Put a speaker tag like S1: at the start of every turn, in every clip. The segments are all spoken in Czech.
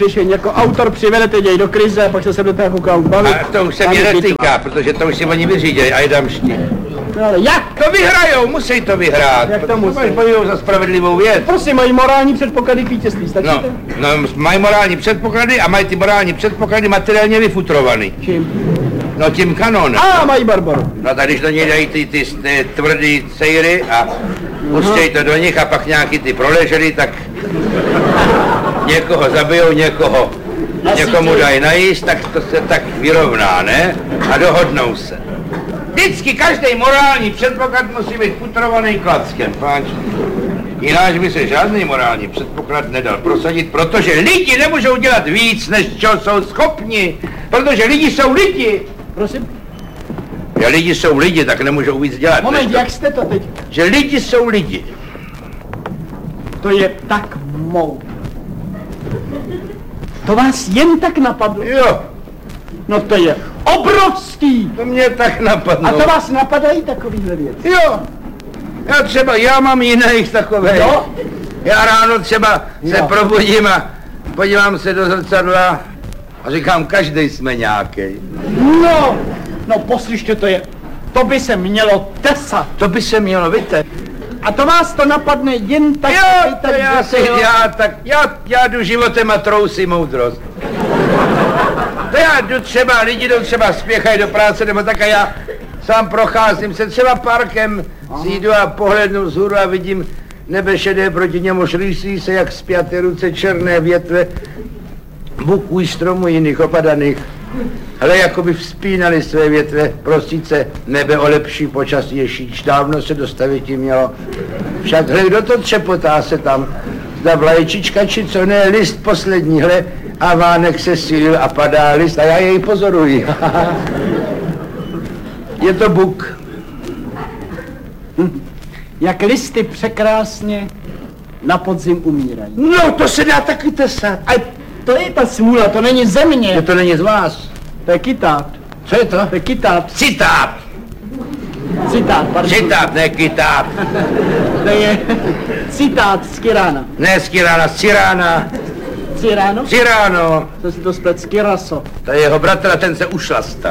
S1: když je jako autor přivedete děj do krize a pak se do toho koukám bavit.
S2: A to už se mě netýká, protože to už si oni vyřídějí a jdamští.
S1: No ale jak?
S2: To vyhrajou, musí to vyhrát.
S1: Jak to musí?
S2: Bojujou za spravedlivou věc.
S1: Prosím, mají morální předpoklady k vítězství, stačí to?
S2: No, mají morální předpoklady a mají ty morální předpoklady materiálně vyfutrovaný.
S1: Čím?
S2: No tím kanonem.
S1: Mají Barbaru.
S2: No tak když do něj dají ty tvrdý cejry a pustějí to do nich a pak nějaký ty proležely, tak někoho zabijou, někomu dají najíst, tak to se tak vyrovná, ne? A dohodnou se. Vždycky každý morální předpoklad musí být futrovaný klackem, páč. Jináč by se žádný morální předpoklad nedal prosadit, protože lidi nemůžou dělat víc, než čeho jsou schopni, protože lidi jsou lidi.
S1: Prosím?
S2: Ja, lidi jsou lidi, tak nemůžou víc dělat.
S1: Moment, jak jste to teď?
S2: Že lidi jsou lidi.
S1: To je tak moudré. To vás jen tak napadlo?
S2: Jo.
S1: No to je obrovský.
S2: To mě tak napadlo.
S1: A to vás napadají takovýhle věci?
S2: Jo. Já mám jiných takových.
S1: Jo?
S2: Já ráno třeba se probudím a podívám se do zrcadla a říkám, každej jsme nějakej.
S1: No poslyšte, to by se mělo tesat.
S2: To by se mělo, víte.
S1: A to vás to napadne jen tak.
S2: Jo, já jdu životem a trousím moudrost. To já jdu třeba, lidi jdou třeba spěchají do práce, nebo tak a já sám procházím se třeba parkem, jdu a pohlednu vzhůru a vidím nebe šedé, proti němuž rýsí se jak spjaté ruce černé větve buků i stromů jiných opadaných. Ale jako by vzpínali své větve, prostit se nebe o lepší počasí, ježíš, dávno se dostavit jim mělo. Však hle, kdo to třepotá se tam, zda vlajčička či co ne, list poslední, hle, a vánek se silil a padá list a já jej pozoruji. Je to buk.
S1: Jak listy překrásně na podzim umírají.
S2: No, to se dá taky tesat.
S1: A to je ta smůla, to není ze mě.
S2: To není z vás.
S1: To je kytát.
S2: Co je to?
S1: To je kytát.
S2: Citát.
S1: Pardon.
S2: Citát, ne kytát.
S1: To je citát z Kirána.
S2: Ne z Kirána, z Cirána.
S1: Ciráno?
S2: Ciráno.
S1: To si to splet z Kiraso.
S2: To je jeho bratr a ten se ušlastal.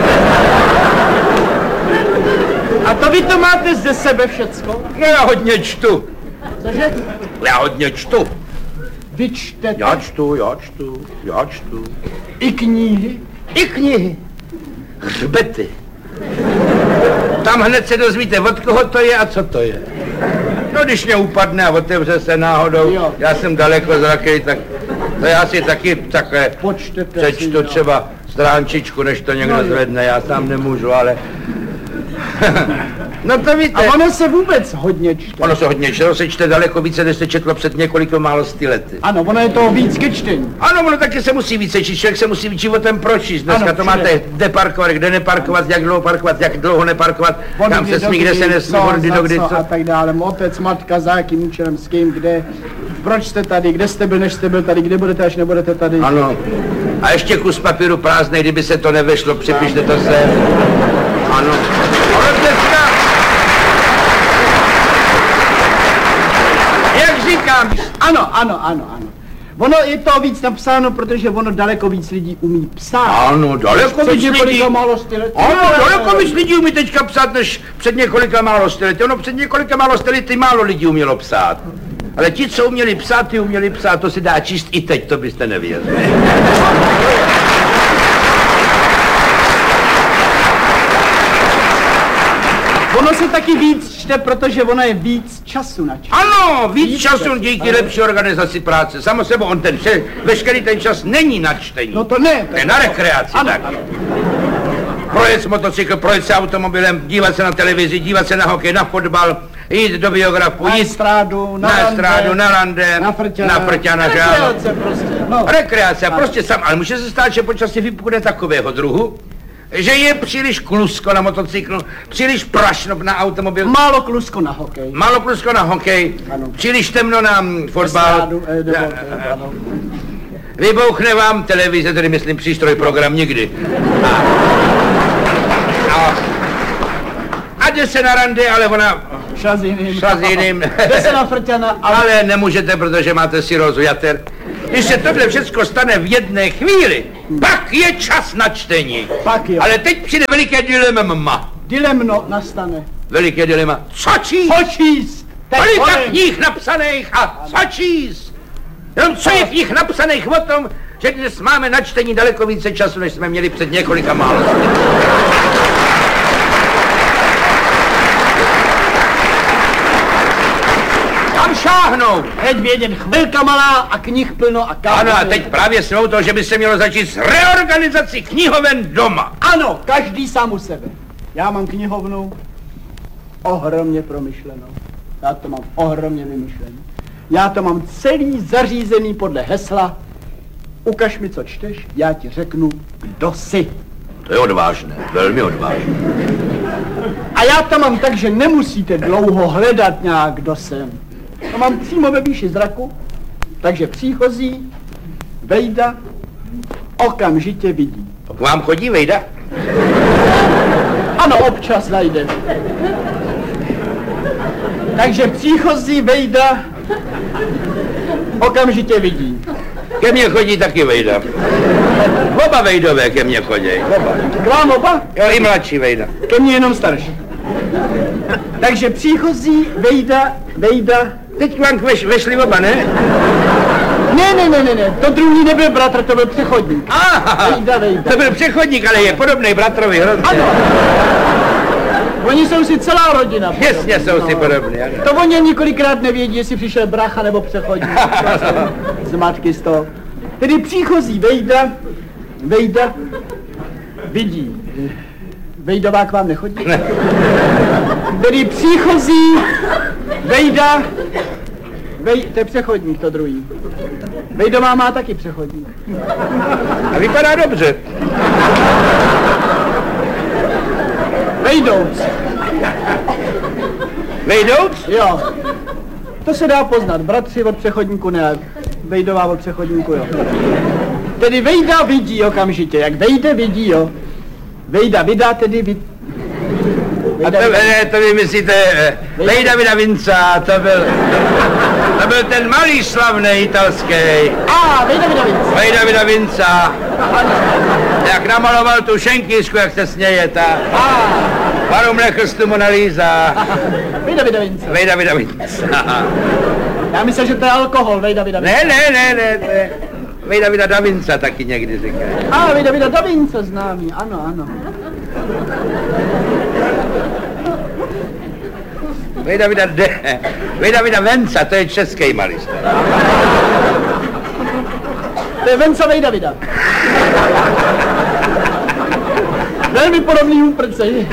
S1: A to vy to máte ze sebe všecko?
S2: No já hodně čtu.
S1: Cože?
S2: Já hodně čtu.
S1: Vy čtete?
S2: Já čtu.
S1: I knihy?
S2: I knihy. Hřbety. Tam hned se dozvíte, od koho to je a co to je. No když mě upadne a otevře se náhodou, jo. Já jsem daleko zrakej, tak to já si taky takhle přečtu třeba stránčičku, než to někdo zvedne, já sám nemůžu, ale... No to víte.
S1: A ono se vůbec hodně čte.
S2: Ono se hodně čte, ono se čte daleko více, než se četlo před několika málo lety.
S1: Ano, ono je toho víc ke čtení.
S2: Ano, ono taky se musí více číst, člověk se musí životem pročíst. Dneska to máte, kde parkovat, kde neparkovat, jak dlouho neparkovat, kam se smí, kde se nesmí, kdy co.
S1: A tak dále, otec, matka, za jakým účelem, s kým, kde, proč jste tady, kde jste byl, než jste byl tady, kde budete, až nebudete tady.
S2: Ano, a ještě kus papíru prázdnej, kdyby se to nevešlo, připište to sem. Ano. Jak říkám?
S1: Ano. Ono je to víc napsáno, protože ono daleko víc lidí umí psát.
S2: Ano, daleko víc lidí. Ano, daleko víc lidí umí teďka psát, než před několika málo lety. Ono před několika málo lety málo lidí umělo psát. Ale ti, co uměli psát, ty uměli psát, to se dá číst i teď, to byste nevěřili.
S1: Ono se taky víc čte, protože ono je víc času na čas.
S2: Ano, víc času díky lepší organizaci práce. Samo sebou on veškerý ten čas není na čtení.
S1: No to ne.
S2: To je na rekreaci taky. Projet s motocykl, projet se automobilem, dívat se na televizi, dívat se na hokej, na fotbal, jít do biografu,
S1: jít
S2: na rande, na frťana, že ano.
S1: Prostě, no.
S2: Rekreace, prostě sam, ale může se stát, že počasí vypukne takového druhu, že je příliš klusko na motocyklu, příliš prašno na automobil.
S1: Málo klusko na hokej. Ano.
S2: Příliš temno na fotbal. Vybouchne vám televize, tedy myslím přístroj, program nikdy. A jde se na rande, ale ona
S1: Šazíným. Jde se na Frťana,
S2: Ale nemůžete, protože máte sirózu jater. Když se tohle všechno stane v jedné chvíli, pak je čas na čtení.
S1: Pak jo.
S2: Ale teď přijde veliké dilema.
S1: Dilemno nastane.
S2: Veliké dilema. Co číst?
S1: Co číst?
S2: Kolika knih napsaných a co číst? Jenom co je v nich napsaných o tom, že dnes máme na čtení daleko více času, než jsme měli před několika málo. Kam šáhnout?
S1: Teď vědět, chvilka malá a knih plno a kámo.
S2: Ano, a teď právě jsme u toho, že by se mělo začít s reorganizací knihoven doma.
S1: Ano, každý sám u sebe. Já mám knihovnu ohromně promyšlenou. Já to mám ohromně vymyšlený. Já to mám celý zařízený podle hesla ukaž mi, co čteš, já ti řeknu, kdo jsi.
S2: To je odvážné, velmi odvážné.
S1: A já to mám tak, že nemusíte dlouho hledat nějak, kdo jsem. To mám přímo ve výši zraku, takže příchozí vejda okamžitě vidí.
S2: K vám chodí vejda?
S1: Ano, občas najde. Takže příchozí vejda okamžitě vidí.
S2: Ke mně chodí taky vejda. Oba vejdové ke mně chodí. Oba.
S1: K vám oba?
S2: Jo, i mladší vejda.
S1: Ke mně jenom starší. Takže příchozí vejda.
S2: Teď k vám vešli oba, ne?
S1: Ne, to druhý nebyl bratr, to byl přechodník.
S2: Aha,
S1: Vejda.
S2: to byl přechodník, ale je podobný bratrovi hrozně.
S1: Ano. Oni jsou si celá rodina.
S2: Jasně jsou si podobný, ano.
S1: To oni několikrát nevědí, jestli přišel brácha nebo přechodník. Z matky z toho. Tedy příchozí vejda vidí. Vejdová k vám nechodí?
S2: Ne.
S1: Tedy příchozí vejda, to je přechodník, to druhý. Vejdová má taky přechodník.
S2: A vypadá dobře.
S1: Vejdouc.
S2: Vejdouc?
S1: Jo. To se dá poznat. Bratři od přechodníku ne, vejdová od přechodníku jo. Tedy vejda vidí okamžitě, jak vejde vidí jo. Vejda vydá tedy vid...
S2: A to vy myslíte, Vejda Vinca, to byl ten malý slavný italský. Vejda Vinca. Jak namaloval tu šenkýšku, jak se směje, ta. Varum nechrstu Mona Lisa. Vejda Vinca.
S1: Já myslím, že to je alkohol, Vejda Vinca.
S2: Ne. Vejda da Vinca taky někdy říká.
S1: Vejda da Vinca známý, ano.
S2: Vejda Venca, to je český malíř.
S1: To je Venca Vejda. Velmi podobný úprcej.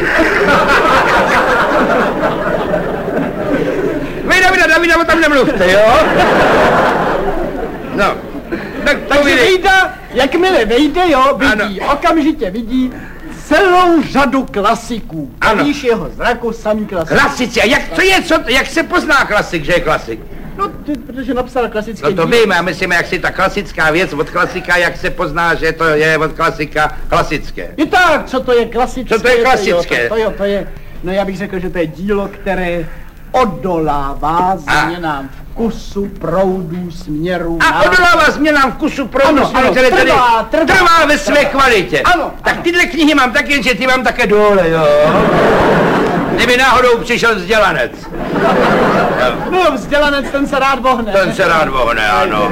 S2: Vejda, o tom nemluvte, jo? No, tak to
S1: takže Vejda, jakmile vejde, jo, vidí, ano. Okamžitě vidí celou řadu klasiků.
S2: Ano.
S1: Vidíš jeho zraku samý klasik.
S2: Klasici, a jak se pozná klasik, že je klasik?
S1: No, protože napsal klasické
S2: No to víme, a myslíme, jak si ta klasická věc od klasika, jak se pozná, že to je od klasika klasické.
S1: I tak, co to je klasické?
S2: Co to je klasické?
S1: To je, no já bych řekl, že to je dílo, které odolává změnám vkusu, proudu, směru.
S2: A odolává změnám vkusu, proudu, směru, které trvá ve své kvalitě.
S1: Ano.
S2: Tak tyhle knihy mám taky, jenže ty mám také dole, jo. Kdyby náhodou přišel vzdělanec.
S1: No, vzdělanec, ten se rád vohne.
S2: Ano.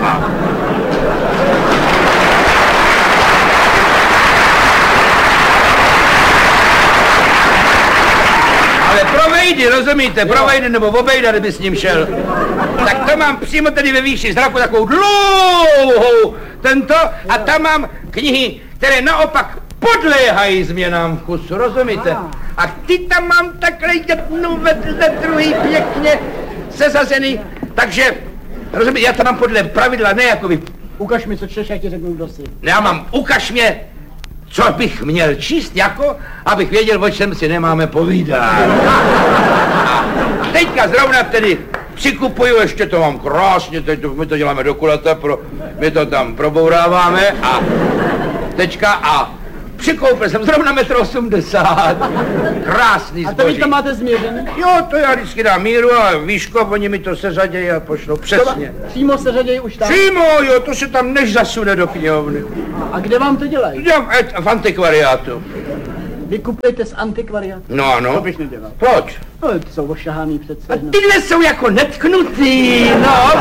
S2: Ale pro Vejdy, rozumíte, pro Vejdy nebo obejda, kdyby s ním šel, tak to mám přímo tady ve výši zraku takovou dlouhou tento a tam mám knihy, které naopak podléhají změnám vkusu, rozumíte? A ty tam mám takhle jednu vedle druhý pěkně sesazený, takže, rozumíte, já tam mám podle pravidla, ne jako vy.
S1: Ukaž mi, co čteš, já ti řeknu, kdo jsi.
S2: Já mám, ukaž mě, co bych měl číst, jako, abych věděl, o čem si nemáme povídat. A teďka zrovna tedy přikupuju, ještě to mám krásně, teď my to děláme do kulata, my to tam probouráváme a teďka a Přikoupil jsem zrovna 1,80 m. Krásný
S1: A to vy
S2: zboží.
S1: to máte změřený?
S2: Jo, to já vždycky dám míru a výšku, oni mi to seřadějí a pošlou přesně.
S1: Přímo se řadějí už tam.
S2: Přímo, jo, to se tam než zasune do knihovny.
S1: A kde vám to dělají?
S2: Já v antikvariátu.
S1: Vy kupujete z antikvariátu?
S2: No ano.
S1: To bych nedělal.
S2: Proč?
S1: No, ty jsou ošahaný přece.
S2: A
S1: No.
S2: tyhle jsou jako netknutý, no.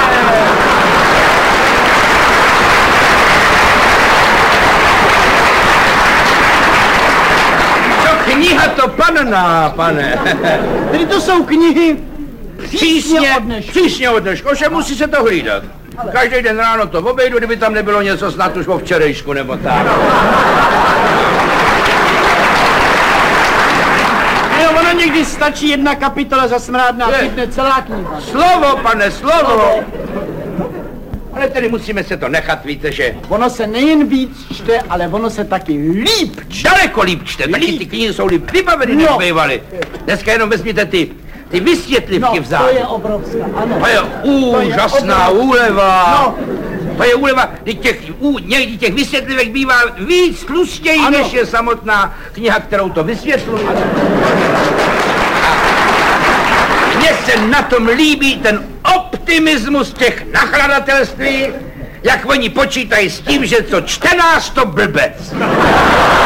S2: To kniha to panná, pane.
S1: Tedy to jsou knihy přísně od dneška.
S2: Přísně od dneška, že musí se to hlídat. Každý den ráno to obejdu, kdyby tam nebylo něco snad už o včerejšku nebo tak.
S1: Jo, ono někdy stačí jedna kapitola za smrádná, chytne celá kniha.
S2: Slovo, pane, slovo. Ale tedy musíme se to nechat, víte, že
S1: Ono se nejen víc čte, ale ono se taky líp čte.
S2: daleko líp čte, taky ty knihy jsou líp vybaveny, než
S1: No.
S2: bývaly. Dneska jenom vezměte ty vysvětlivky
S1: No,
S2: vzadu.
S1: to je obrovská, ano.
S2: To je úžasná
S1: obrovská.
S2: úleva.
S1: No.
S2: To je úleva, někdy těch vysvětlivek bývá víc tlustěji,
S1: Ano.
S2: než je samotná kniha, kterou to vysvětluje. Mně se na tom líbí ten optimismus těch nakladatelství, jak oni počítají s tím, že co čtenář to blbec.